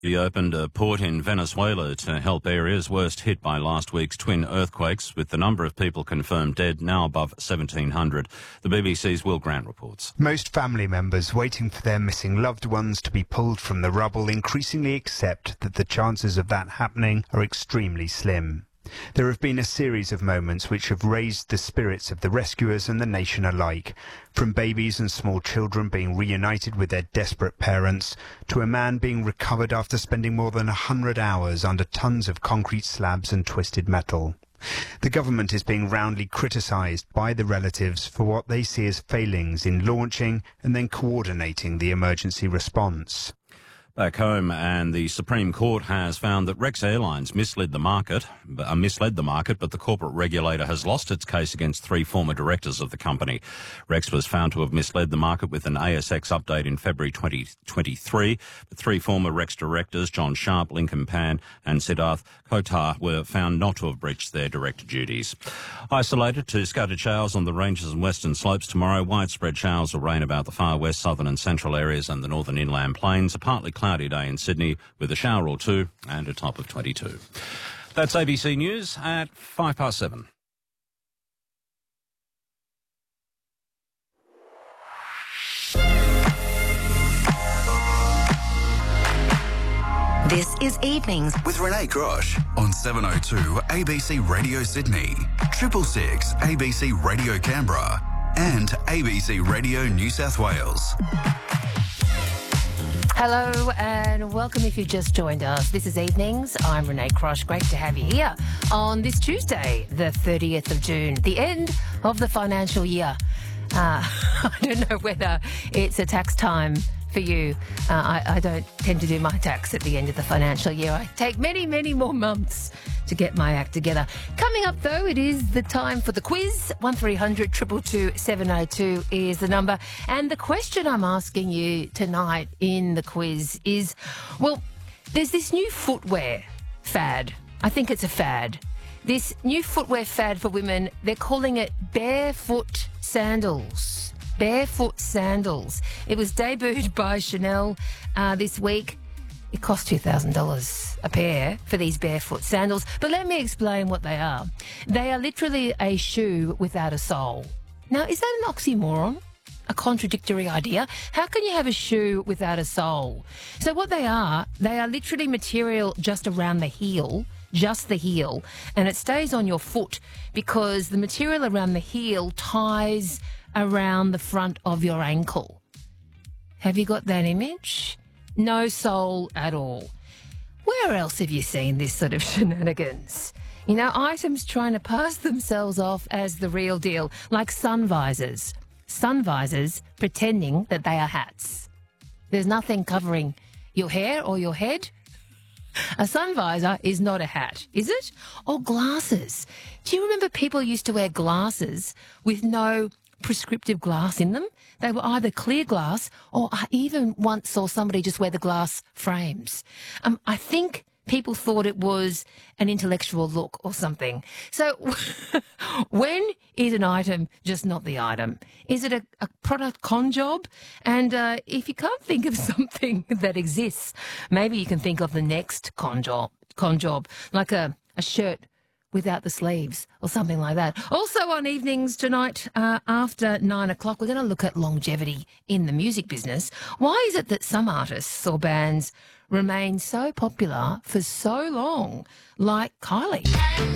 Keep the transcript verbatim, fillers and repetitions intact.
He opened a port in Venezuela to help areas worst hit by last week's twin earthquakes, with the number of people confirmed dead now above seventeen hundred. The B B C's Will Grant reports. Most family members waiting for their missing loved ones to be pulled from the rubble increasingly accept that the chances of that happening are extremely slim. There have been a series of moments which have raised the spirits of the rescuers and the nation alike, from babies and small children being reunited with their desperate parents, to a man being recovered after spending more than a hundred hours under tons of concrete slabs and twisted metal. The government is being roundly criticised by the relatives for what they see as failings in launching and then coordinating the emergency response. Back home, and the Supreme Court has found that Rex Airlines misled the market, uh, misled the market, but the corporate regulator has lost its case against three former directors of the company. Rex was found to have misled the market with an A S X update in February twenty twenty-three. The three former Rex directors, John Sharp, Lincoln Pan and Siddharth Kothar, were found not to have breached their director duties. Isolated to scattered showers on the ranges and western slopes tomorrow. Widespread showers or rain about the far west, southern and central areas and the northern inland plains. A partly cloudy day in Sydney with a shower or two and a top of twenty-two. That's A B C News at five past seven. This is Evenings with Renee Grosh on seven oh two A B C Radio Sydney, triple six A B C Radio Canberra and A B C Radio New South Wales. Hello and welcome if you've just joined us. This is Evenings. I'm Renee Grosh. Great to have you here on this Tuesday, the thirtieth of June, the end of the financial year. Uh, I don't know whether it's a tax time for you. Uh, I, I don't tend to do my tax at the end of the financial year. I take many, many more months to get my act together. Coming up, though, it is the time for the quiz. one three hundred two two two seven oh two is the number. And the question I'm asking you tonight in the quiz is, well, there's this new footwear fad. I think it's a fad. This new footwear fad for women, they're calling it barefoot sandals. Barefoot sandals. It was debuted by Chanel uh, this week. It cost two thousand dollars a pair for these barefoot sandals. But let me explain what they are. They are literally a shoe without a sole. Now, is that an oxymoron? A contradictory idea? How can you have a shoe without a sole? So what they are, they are literally material just around the heel, just the heel, and it stays on your foot because the material around the heel ties around the front of your ankle. Have you got that image? No sole at all. Where else have you seen this sort of shenanigans? You know, items trying to pass themselves off as the real deal, like sun visors. Sun visors pretending that they are hats. There's nothing covering your hair or your head. A sun visor is not a hat, is it? Or glasses. Do you remember people used to wear glasses with no prescriptive glass in them? They were either clear glass, or I even once saw somebody just wear the glass frames. Um, I think people thought it was an intellectual look or something. So when is an item just not the item? Is it a, a product con job? And uh, if you can't think of something that exists, maybe you can think of the next con job, con job like a, a shirt without the sleeves or something like that. Also on Evenings tonight, uh, after nine o'clock, we're going to look at longevity in the music business. Why is it that some artists or bands remain so popular for so long, like Kylie?